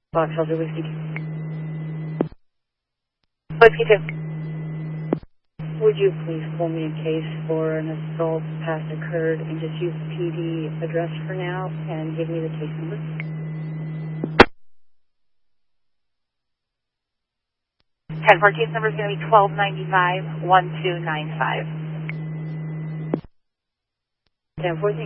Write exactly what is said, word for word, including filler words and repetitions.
Box Delta Whiskey. Whiskey two. Would you please pull me a case for an assault past occurred and just use the P D address for now and give me the case number? ten four case number is going to be twelve ninety-five, one two nine five. ten four